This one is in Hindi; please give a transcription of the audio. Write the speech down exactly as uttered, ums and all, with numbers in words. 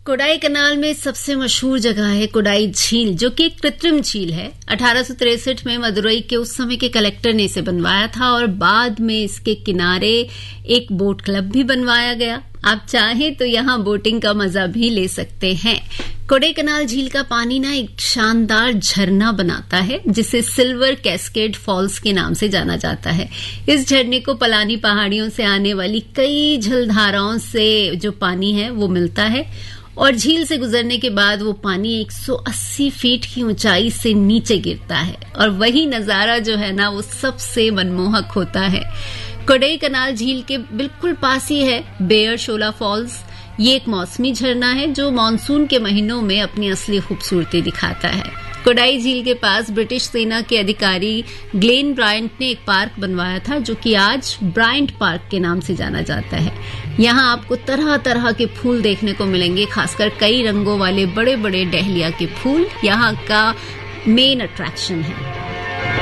कोडाई कनाल में सबसे मशहूर जगह है कोडाई झील, जो कि एक कृत्रिम झील है। अठारह सौ तिरसठ में मदुरई के उस समय के कलेक्टर ने इसे बनवाया था और बाद में इसके किनारे एक बोट क्लब भी बनवाया गया। आप चाहें तो यहाँ बोटिंग का मजा भी ले सकते हैं। कोडाई कनाल झील का पानी ना एक शानदार झरना बनाता है, जिसे सिल्वर कैस्केड फॉल्स के नाम से जाना जाता है। इस झरने को पलानी पहाड़ियों से आने वाली कई जलधाराओं से जो पानी है वो मिलता है और झील से गुजरने के बाद वो पानी एक सौ अस्सी फीट की ऊंचाई से नीचे गिरता है और वही नजारा जो है ना वो सबसे मनमोहक होता है। कोडाई कनाल झील के बिल्कुल पास ही है बेयर शोला फॉल्स। ये एक मौसमी झरना है जो मानसून के महीनों में अपनी असली खूबसूरती दिखाता है। कोडाई झील के पास ब्रिटिश सेना के अधिकारी ग्लेन ब्रायंट ने एक पार्क बनवाया था, जो कि आज ब्रायंट पार्क के नाम से जाना जाता है। यहाँ आपको तरह तरह के फूल देखने को मिलेंगे, खासकर कई रंगों वाले बड़े बड़े डहलिया के फूल यहाँ का मेन अट्रैक्शन है।